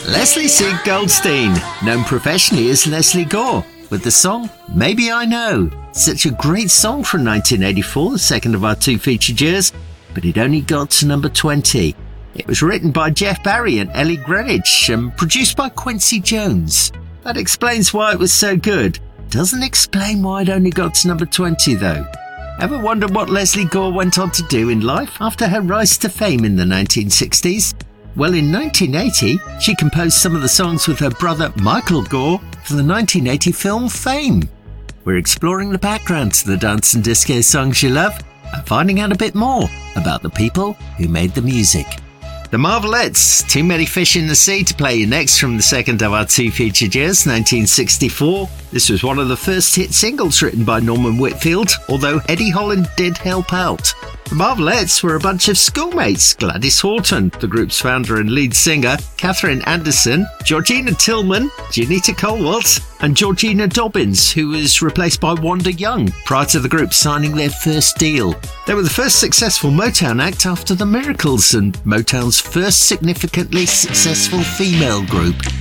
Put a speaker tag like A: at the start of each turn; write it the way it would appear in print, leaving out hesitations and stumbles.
A: Leslie C. Goldstein, known professionally as Leslie Gore, with the song Maybe I Know. Such a great song from 1984, the second of our two featured years, but it only got to number 20. It was written by Jeff Barry and Ellie Greenwich and produced by Quincy Jones. That explains why it was so good. Doesn't explain why it only got to number 20 though. Ever wondered what Leslie Gore went on to do in life after her rise to fame in the 1960s? Well, in 1980, she composed some of the songs with her brother Michael Gore for the 1980 film Fame. We're exploring the background to the dance and disco songs you love and finding out a bit more about the people who made the music. The Marvelettes, Too Many Fish in the Sea, to play you next from the second of our two featured years, 1964. This was one of the first hit singles written by Norman Whitfield, although Eddie Holland did help out. The Marvelettes were a bunch of schoolmates: Gladys Horton, the group's founder and lead singer, Catherine Anderson, Georgina Tillman, Janita Colwalt, and Georgina Dobbins, who was replaced by Wanda Young prior to the group signing their first deal. They were the first successful Motown act after the Miracles and Motown's first significantly successful female group.